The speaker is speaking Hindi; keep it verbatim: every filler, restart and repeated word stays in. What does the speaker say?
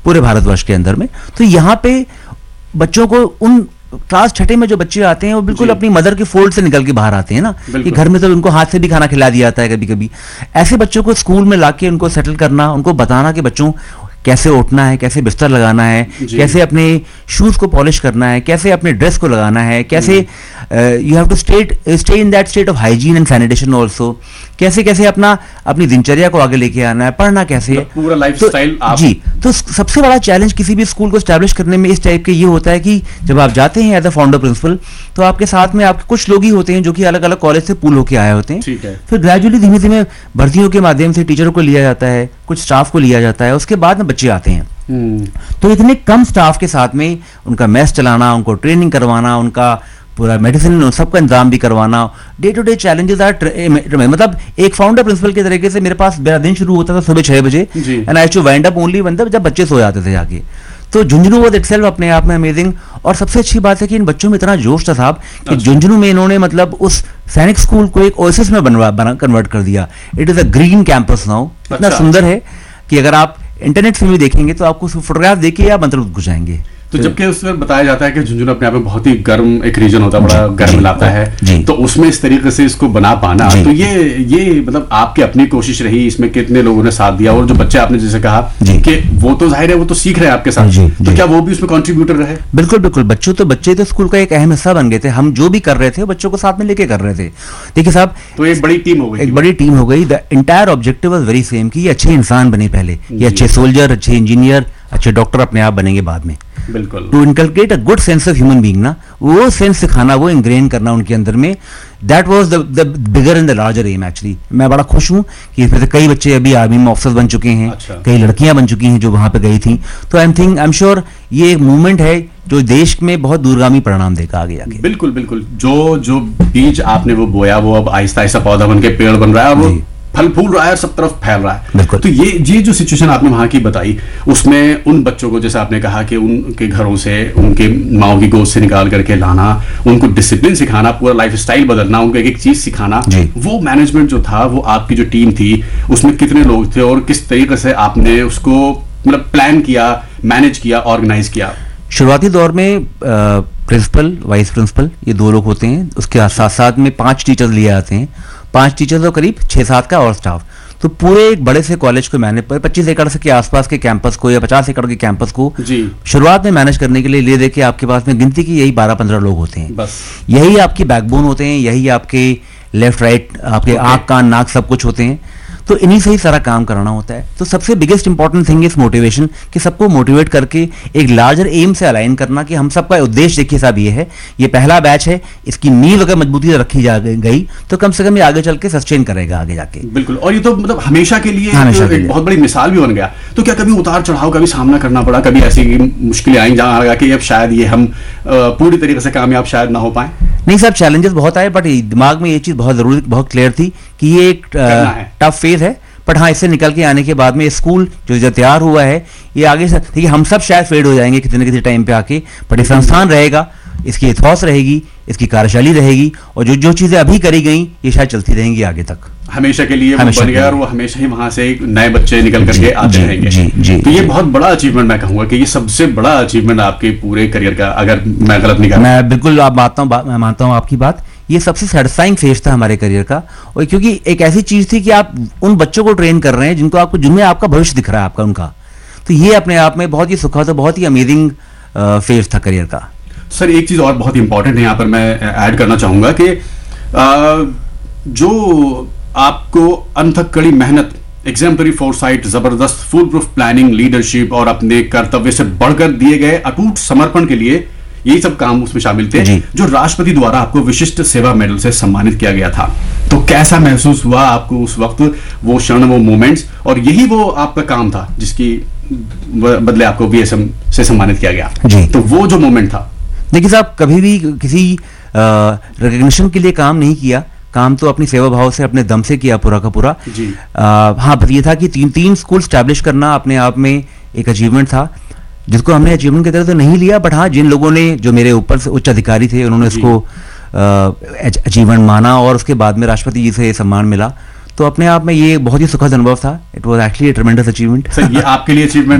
पूरे भारतवर्ष के अंदर में। तो यहाँ पे बच्चों को उन क्लास छठे में जो बच्चे आते हैं वो बिल्कुल अपनी मदर के फोल्ड से निकल के बाहर आते हैं ना, कि घर में तो उनको हाथ से भी खाना खिला दिया जाता है कभी कभी। ऐसे बच्चों को स्कूल में लाके उनको सेटल करना, उनको बताना कि बच्चों कैसे उठना है, कैसे बिस्तर लगाना है, कैसे अपने शूज को पॉलिश करना है, कैसे अपने ड्रेस को लगाना है, कैसे you have to state stay in that state of hygiene and sanitation also, कैसे कैसे अपना अपनी दिनचर्या को आगे लेके आना है, पढ़ना कैसे है, पूरा लाइफस्टाइल तो, जी। तो सबसे बड़ा चैलेंज किसी भी स्कूल को स्टैब्लिश करने में इस टाइप के ये होता है कि जब आप जाते हैं एज अ फाउंडर प्रिंसिपल, तो आपके साथ में आपके कुछ लोग ही होते हैं जो कि अलग अलग कॉलेज से पूल होकर आए होते हैं। फिर ग्रेजुअली धीमे धीमे भर्तियों के माध्यम से टीचरों को लिया जाता है, कुछ स्टाफ को लिया जाता है, उसके बाद में बच्चे आते हैं। तो इतने कम स्टाफ के साथ में उनका मैस चलाना, उनको ट्रेनिंग करवाना, उनका पूरा मेडिसिन सबका इंतजाम भी करवाना, day to day challenges are, मतलब एक फाउंडर प्रिंसिपल के तरीके से मेरे पास मेरा दिन शुरू होता था सुबह छह बजे and I to wind up only मतलब जब बच्चे सो जाते थे जाके। तो झुंझुनू वाज इटसेल्फ अपने आप में अमेजिंग। और सबसे अच्छी बात है कि इन बच्चों में इतना जोश था साहब कि झुंझुनू में इन्होंने मतलब उस सैनिक स्कूल को एक ओएसिस में बनवा बना कन्वर्ट कर दिया। It is a green campus now. इतना सुंदर है कि अगर आप इंटरनेट से भी देखेंगे तो आपको फोटोग्राफ देखिए आप मंत्रमुग्ध हो जाएंगे। तो जबकि उसमें बताया जाता है कि झुंझुनू अपने आप में बहुत ही गर्म एक रीजन होता है, बड़ा गर्म इलाका है, तो उसमें इस तरीके से इसको बना पाना, तो ये ये मतलब आपकी अपनी कोशिश रही, इसमें कितने लोगों ने साथ दिया, और जो बच्चे आपने जैसे कहा कि वो तो जाहिर है वो तो सीख रहे हैं आपके साथ, तो क्या वो भी उसमें कंट्रीब्यूटर रहे? बिल्कुल बिल्कुल, बच्चों तो बच्चे तो स्कूल का एक अहम हिस्सा बन गए थे। हम जो भी कर रहे थे बच्चों को साथ में लेके कर रहे थे। देखिए साहब, तो एक बड़ी टीम हो गई, एक बड़ी टीम हो गई। The entire objective was very same कि ये अच्छे इंसान बने पहले, ये अच्छे सोल्जर, अच्छे इंजीनियर, अच्छे डॉक्टर अपने आप बनेंगे बाद में। बिल्कुल, to inculcate a good sense of human being ना, वो सेंस सिखाना, वो इंग्रेन करना उनके अंदर में, that was the the bigger and the larger am actually. मैं बड़ा खुश हूं कि इसमें से कई बच्चे अभी आर्मी में ऑफिसर्स बन चुके हैं। अच्छा। कई लड़कियां बन चुकी हैं जो वहां पे गई थी। तो I am think I am sure ये एक मूवमेंट है जो देश में बहुत दूरगामी परिणाम देगा आगे जाके। बिल्कुल बिल्कुल, जो जो बीज आपने वो बोया वो अब आहिस्ता आहिस्ता पौधा बन के पेड़ बन रहा है, वो फल फूल रहा है और सब तरफ फैल रहा है। तो ये ये जो सिचुएशन आपने वहां की बताई, उसमें उन बच्चों को जैसे आपने कहा कि उनके घरों से, उनके माओ की गोद से निकाल करके लाना, उनको डिसिप्लिन सिखाना, पूरा लाइफ स्टाइल बदलना, उनको एक एक चीज सिखाना, वो मैनेजमेंट जो था, वो आपकी जो टीम थी उसमें कितने लोग थे और किस तरीके से आपने उसको मतलब प्लान किया, मैनेज किया, ऑर्गेनाइज किया? शुरुआती दौर में प्रिंसिपल, वाइस प्रिंसिपल, ये दो लोग होते हैं। उसके साथ साथ में पांच टीचर्स लिए आते हैं, पांच टीचर्स और करीब छह सात का और स्टाफ। तो पूरे एक बड़े से कॉलेज को मैनेज, पच्चीस एकड़ के आसपास के कैंपस को या पचास एकड़ के कैंपस को शुरुआत में मैनेज करने के लिए ले दे के आपके पास में गिनती की यही बारह पंद्रह लोग होते हैं। बस यही आपकी बैकबोन होते हैं, यही आपके लेफ्ट राइट, आपके आंख कान नाक सब कुछ होते हैं। तो इन्हीं से ही सारा काम कराना होता है। तो सबसे biggest important thing is motivation, कि सबको मोटिवेट करके एक लार्जर एम से अलाइन करना कि हम सबका उद्देश्य देखिए साहब ये है, ये पहला बैच है, इसकी नींव अगर मजबूती से रखी जा गई तो कम से कम ये आगे चल के सस्टेन करेगा आगे जाके। बिल्कुल, और ये तो मतलब हमेशा के लिए हमेशा एक बहुत बड़ी मिसाल भी बन गया। तो क्या कभी उतार चढ़ाव का भी सामना करना पड़ा, कभी ऐसी मुश्किलें आई जहां लगा कि अब शायद ये हम पूरी तरीके से कामयाब शायद ना हो पाए? नहीं साहब, चैलेंजेस बहुत आए, बट दिमाग में ये चीज बहुत जरूरी, बहुत क्लियर थी कि ये एक टफ फेज है। बट हाँ, इससे निकल के आने के बाद में स्कूल जो जो तैयार हुआ है, ये आगे से देखिए हम सब शायद फेड हो जाएंगे किसी न किसी टाइम पे आके, बट ये संस्थान रहेगा, इसकी इथॉस रहेगी, इसकी कार्यशैली रहेगी, और जो जो चीजें अभी करी गई ये शायद चलती रहेंगी आगे तक, हमेशा के लिए वो बन गया, और वो हमेशा ही वहां से नए बच्चे निकल करके आते रहेंगे। जी, जी, तो ये बहुत बड़ा अचीवमेंट मैं कहूंगा कि ये सबसे बड़ा अचीवमेंट आपके पूरे करियर का, अगर मैं गलत नहीं कर। मैं बिल्कुल आप मानता हूँ, मैं मानता हूँ आपकी बात। ये सबसे सेटिस्फाइंग फेज था हमारे करियर का, और क्योंकि एक ऐसी चीज थी कि आप उन बच्चों को ट्रेन कर रहे हैं जिनको आपको, जिनमें आपका भविष्य दिख रहा है आपका उनका। तो ये अपने आप में बहुत ही सुखद और बहुत ही अमेजिंग फेज था करियर का। सर एक चीज और बहुत इंपॉर्टेंट है यहाँ पर मैं ऐड करना चाहूंगा कि जो आपको अनथक कड़ी मेहनत, एग्जाम्पलरी फोरसाइट, जबरदस्त फुल प्रूफ प्लानिंग, लीडरशिप और अपने कर्तव्य से बढ़कर दिए गए अटूट समर्पण के लिए यही सब काम उसमें शामिल थे, जो राष्ट्रपति द्वारा आपको विशिष्ट सेवा मेडल से सम्मानित किया गया था। तो कैसा महसूस हुआ आपको उस वक्त, वो क्षण, वो मोमेंट्स, और यही वो आपका काम था जिसकी बदले आपको वीएसएम से सम्मानित किया गया? जी। तो वो जो मोमेंट था, देखिए साहब, कभी भी किसी रिकॉग्निशन के लिए काम नहीं किया, काम तो अपनी सेवा भाव से, अपने दम से किया पूरा का पूरा। जी। आ, हाँ, पर ये था कि तीन तीन स्कूल स्टैब्लिश करना अपने आप में एक अचीवमेंट था, जिसको हमने अचीवमेंट की तरह तो नहीं लिया, बट हाँ, जिन लोगों ने, जो मेरे ऊपर से उच्च अधिकारी थे, उन्होंने इसको अचीवमेंट माना, और उसके बाद में राष्ट्रपति जी से ये सम्मान मिला। तो अपने आप में ये बहुत ही सुखद अनुभव था। It was actually a ट्रेमेंडस achievement. Sir ये आपके लिए अचीवमेंट